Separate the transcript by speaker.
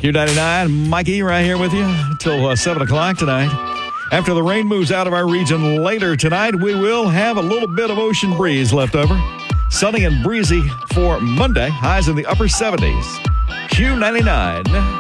Speaker 1: Q99, Mikey right here with you until 7 o'clock tonight. After the rain moves out of our region later tonight, we will have a little bit of ocean breeze left over. Sunny and breezy for Monday. Highs in the upper 70s. Q99.